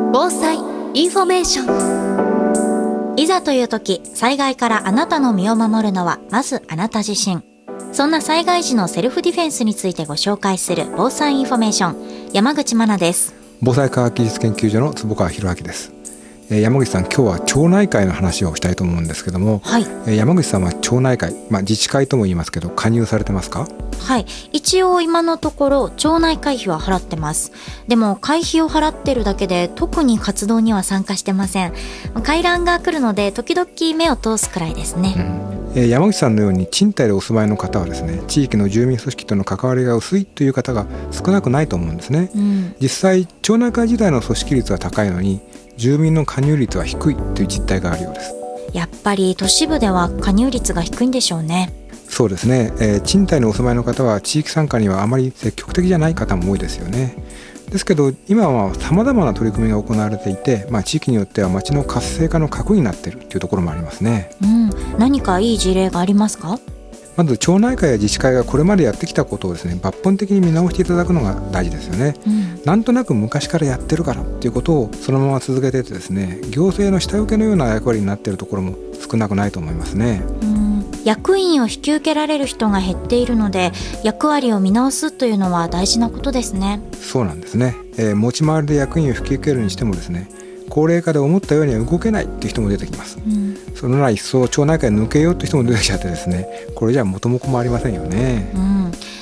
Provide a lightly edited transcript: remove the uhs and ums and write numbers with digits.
防災インフォメーション。いざという時、災害からあなたの身を守るのはまずあなた自身。そんな災害時のセルフディフェンスについてご紹介する防災インフォメーション、山口真奈です。 防災科学技術研究所の坪川博明です。山口さん、今日は町内会の話をしたいと思うんですけども、 はい、 山口さんは町内会、自治会とも言いますけど加入されてますか？ はい、一応今のところ町内会費は払ってます。でも会費を払ってるだけで特に活動には参加してません。回覧が来るので時々目を通すくらいですね。 山口さんのように賃貸でお住まいの方はですね、地域の住民組織との関わりが薄いという方が少なくないと思うんですね。実際町内会自体の組織率は高いのに住民の加入率は低いという実態があるようです。 やっぱり都市部では加入率が低いんでしょうね。 そうですね、賃貸にお住まいの方は地域参加にはあまり積極的じゃない方も多いですよね。ですけど今は様々な取り組みが行われていて、地域によっては町の活性化の核になっているというところもありますね。 何かいい事例がありますか？ まず町内会や自治会がこれまでやってきたことをですね、抜本的に見直していただくのが大事ですよね。なんとなく昔からやってるからっていうことをそのまま続けていてですね、行政の下請けのような役割になっているところも少なくないと思いますね。 役員を引き受けられる人が減っているので役割を見直すというのは大事なことですね。 そうなんですね。持ち回りで役員を引き受けるにしてもですね、高齢化で思ったようには動けないっていう人も出てきます。そのなら一層町内会抜けようって人も出てきちゃってですね、これじゃ元も子もありませんよね。